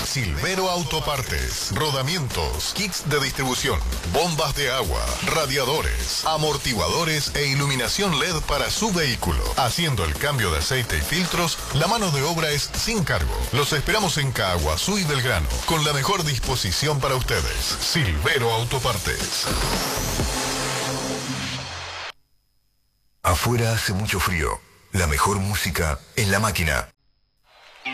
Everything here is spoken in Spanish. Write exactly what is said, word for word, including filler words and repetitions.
Silvero Autopartes. Rodamientos, kits de distribución, bombas de agua, radiadores, amortiguadores e iluminación L E D para su vehículo. Haciendo el cambio de aceite y filtros, la mano de obra es sin cargo. Los esperamos en Caguazú y Belgrano, con la mejor disposición para ustedes. Silvero Autopartes. Afuera hace mucho frío. La mejor música en la máquina.